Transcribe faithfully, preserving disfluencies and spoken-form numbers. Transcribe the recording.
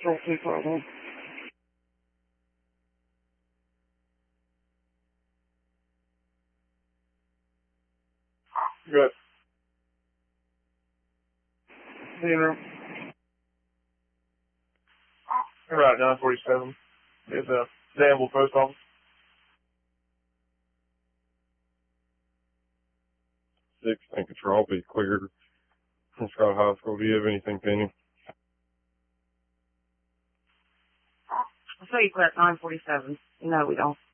Control two five one. Good. Being room. Right, nine forty-seven. It's a Danville post office. Six and control, I'll be cleared from Scott High School. Do you have anything pending? I'll show you clear at nine forty-seven. No, we don't.